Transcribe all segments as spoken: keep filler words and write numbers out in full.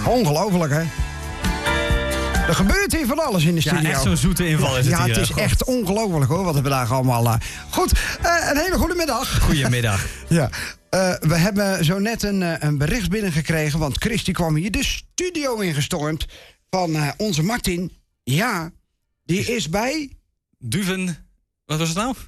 Ongelooflijk, hè? Er gebeurt hier van alles in de studio. Ja, echt zo'n zoete inval is het ja, hier. Ja, het is God. echt ongelooflijk, hoor, wat we vandaag allemaal... Uh... Goed, uh, een hele goede middag. Goedemiddag. Ja, uh, we hebben zo net een, uh, een bericht binnengekregen... want Christy kwam hier de studio ingestormd van uh, onze Martin. Ja, die is bij... Duven... Wat was het nou?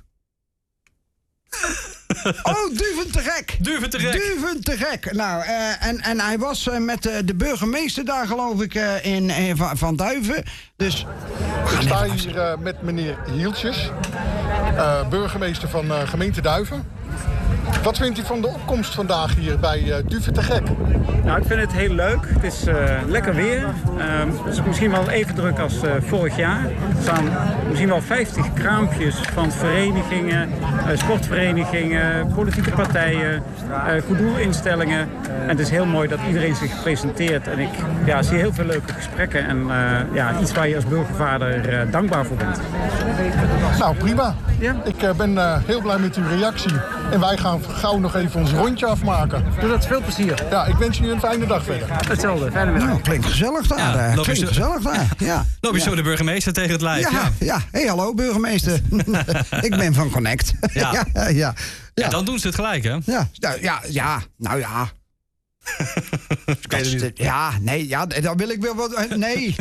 Oh, Duven te gek. Duven te gek. Duven te gek. Nou, uh, en, en hij was uh, met uh, de burgemeester daar, geloof ik, uh, in, in, van, van Duiven. Dus... Ik sta hier uh, met meneer Hieltjes, uh, burgemeester van uh, gemeente Duiven. Wat vindt u van de opkomst vandaag hier bij uh, Duven te gek? Nou, ik vind het heel leuk. Het is uh, lekker weer. Uh, het is misschien wel even druk als uh, vorig jaar. Er staan misschien wel vijftig kraampjes van verenigingen, uh, sportverenigingen, politieke partijen, uh, goed doelinstellingen. En het is heel mooi dat iedereen zich presenteert. En ik ja, zie heel veel leuke gesprekken. En uh, ja, iets waar je als burgervader uh, dankbaar voor bent. Nou, prima. Ja? Ik uh, ben uh, heel blij met uw reactie. En wij gaan gauw nog even ons rondje afmaken. Doe dat veel plezier. Ja, ik wens jullie een fijne dag verder. Hetzelfde, fijne middag. Nou, klinkt gezellig daar. Ja, uh, loop je klinkt zo- gezellig daar. Ja. Loop je ja. zo de burgemeester tegen het lijf? Ja, ja. ja. Hey, hallo burgemeester. Ik ben van Connect. Ja. ja, ja, ja. Ja, dan doen ze het gelijk, hè? Ja, nou, ja, ja, nou ja. Dat is de- ja, nee, ja, dan wil ik wel wat... Nee.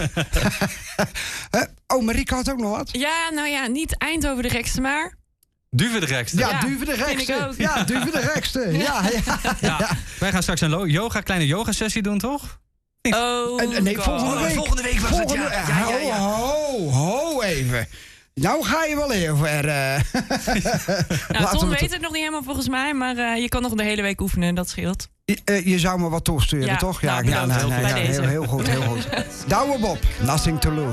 Eh, oh, Marieke had ook nog wat. Ja, nou ja, niet Eindhoven de gekste, maar... Duven de gekste. Ja, Ja, Duven de vind ik gekste. ook. Ja, Duven de gekste. Ja, ja, Ja, wij gaan straks een lo- yoga, kleine yoga-sessie doen, toch? Oh, En, nee, God. volgende week. volgende week was het, Volgende- ja. Ja, ja, ja. Ho, ho, ho even. Nou ga je wel heel ver. Uh. Nou, Laten Tom we weet het nog niet helemaal volgens mij, maar uh, je kan nog de hele week oefenen, dat scheelt. Je, uh, je zou me wat toesturen, Ja, toch? nou, ja, bedankt. nee, nee, Bij ja, deze. heel, heel goed, heel goed. Douwe Bob, nothing to lose.